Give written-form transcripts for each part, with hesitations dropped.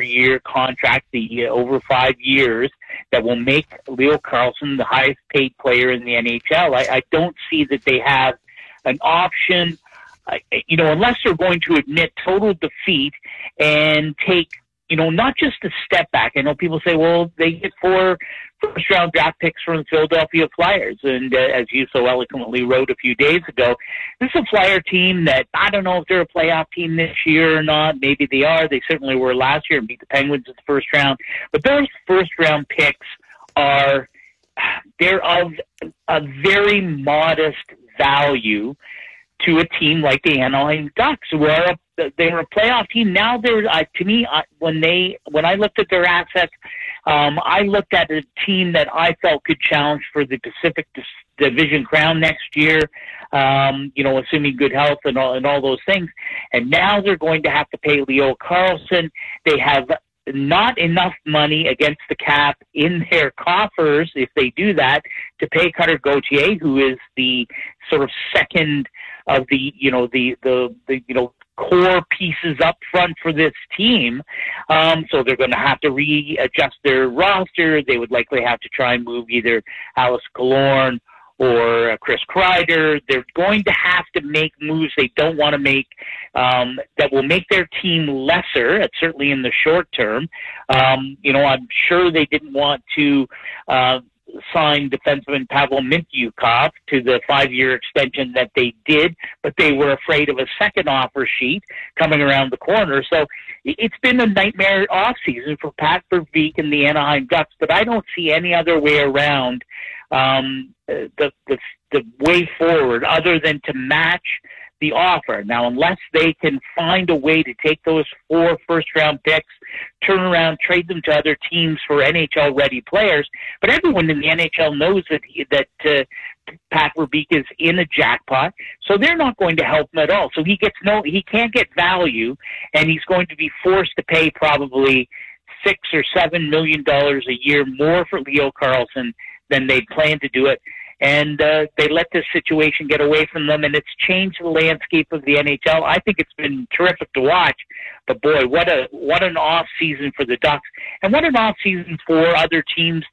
year contract, over 5 years, that will make Leo Carlsson the highest paid player in the NHL. I don't see that they have an option, unless they're going to admit total defeat and take, not just a step back. I know people say, well, they get 4 first-round draft picks from the Philadelphia Flyers. And as you so eloquently wrote a few days ago, this is a Flyer team that I don't know if they're a playoff team this year or not. Maybe they are. They certainly were last year and beat the Penguins in the first round. But those first-round picks they're of a very modest value to a team like the Anaheim Ducks, who are they were a playoff team. Now they're to me, when I looked at their assets, I looked at a team that I felt could challenge for the Pacific Division crown next year. Assuming good health and all those things. And now they're going to have to pay Leo Carlsson. They have not enough money against the cap in their coffers, if they do that, to pay Cutter Gauthier, who is the sort of second of the core pieces up front for this team. So they're going to have to readjust their roster. They would likely have to try and move either Alice Killorn or Chris Kreider. They're going to have to make moves they don't want to make, that will make their team lesser, certainly in the short term. I'm sure they didn't want to sign defenseman Pavel Mintyukov to the 5-year extension that they did, but they were afraid of a second offer sheet coming around the corner. So it's been a nightmare offseason for Pat Verbeek and the Anaheim Ducks, but I don't see any other way around the way forward other than to match the offer. Now, unless they can find a way to take those 4 first-round picks, turn around, trade them to other teams for NHL-ready players, but everyone in the NHL knows that Pat Verbeek is in a jackpot, so they're not going to help him at all. So he can't get value, and he's going to be forced to pay probably $6 or $7 million a year more for Leo Carlsson than they'd planned to do it. And they let this situation get away from them, and it's changed the landscape of the NHL. I think it's been terrific to watch. But boy, what an off season for the Ducks, and what an off season for other teams,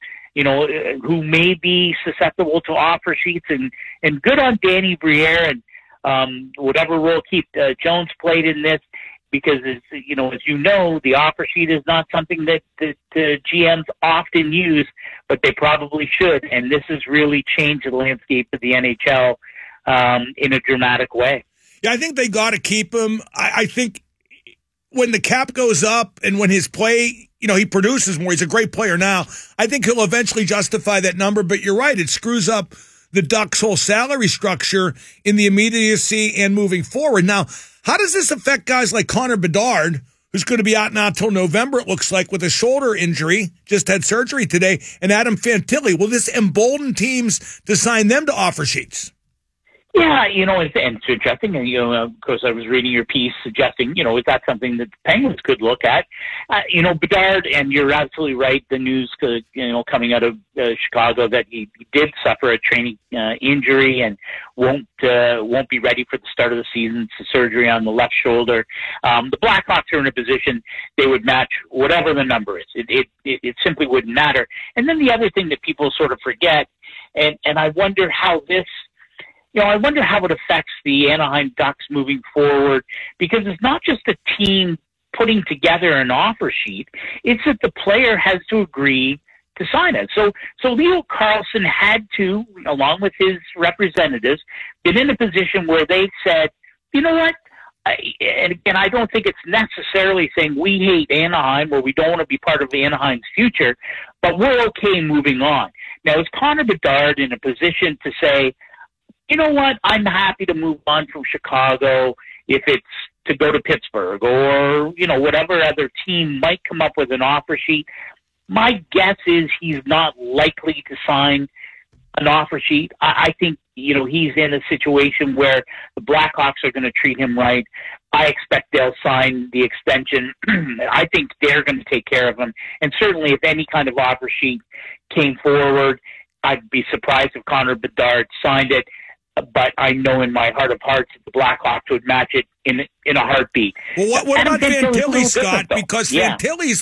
who may be susceptible to offer sheets. And good on Danny Briere and whatever role Keith Jones played in this. Because, as you know, the offer sheet is not something that GMs often use, but they probably should. And this has really changed the landscape of the NHL in a dramatic way. Yeah, I think they got to keep him. I think when the cap goes up and when his play, he produces more, he's a great player now, I think he'll eventually justify that number. But you're right, it screws up the Ducks' whole salary structure in the immediacy and moving forward. Now, how does this affect guys like Connor Bedard, who's going to be out now till November, it looks like, with a shoulder injury, just had surgery today, and Adam Fantilli? Will this embolden teams to sign them to offer sheets? Yeah, it's interesting. And, of course, I was reading your piece suggesting, is that something that the Penguins could look at? Bedard, and you're absolutely right, the news, coming out of Chicago that he did suffer a training injury and won't be ready for the start of the season. It's a surgery on the left shoulder. The Blackhawks are in a position they would match whatever the number is. It simply wouldn't matter. And then the other thing that people sort of forget, and I wonder how this, I wonder how it affects the Anaheim Ducks moving forward, because it's not just a team putting together an offer sheet. It's that the player has to agree to sign it. So Leo Carlsson had to, along with his representatives, been in a position where they said, you know what? And again, I don't think it's necessarily saying we hate Anaheim or we don't want to be part of Anaheim's future, but we're okay moving on. Now, is Connor Bedard in a position to say, you know what, I'm happy to move on from Chicago if it's to go to Pittsburgh or, whatever other team might come up with an offer sheet? My guess is he's not likely to sign an offer sheet. I think, he's in a situation where the Blackhawks are going to treat him right. I expect they'll sign the extension. I think they're going to take care of him. And certainly if any kind of offer sheet came forward, I'd be surprised if Connor Bedard signed it. But I know in my heart of hearts that the Blackhawks would match it in a heartbeat. Well, what about Fantilli, Scott? Because Fantilli's